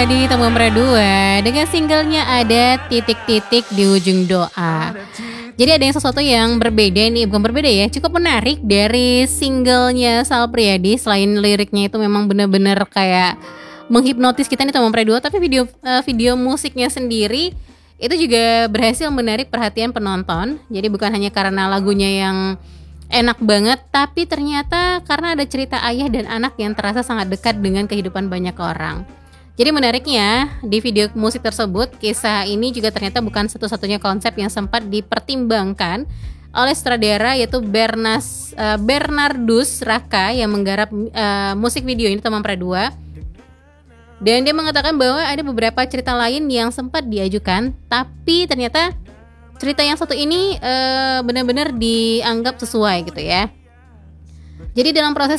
di Temuan Perdua dengan singlenya ada titik-titik di ujung doa. Jadi ada yang sesuatu yang berbeda nih, bukan berbeda ya, cukup menarik dari singlenya Sal Priadi. Selain liriknya itu memang benar-benar kayak menghipnotis kita nih Temuan Perdua, tapi video musiknya sendiri itu juga berhasil menarik perhatian penonton. Jadi bukan hanya karena lagunya yang enak banget, tapi ternyata karena ada cerita ayah dan anak yang terasa sangat dekat dengan kehidupan banyak orang. Jadi menariknya di video musik tersebut, kisah ini juga ternyata bukan satu-satunya konsep yang sempat dipertimbangkan oleh sutradara, yaitu Bernardus Raka yang menggarap musik video ini Temuan Perdua. Dan dia mengatakan bahwa ada beberapa cerita lain yang sempat diajukan, tapi ternyata cerita yang satu ini benar-benar dianggap sesuai gitu ya. Jadi dalam proses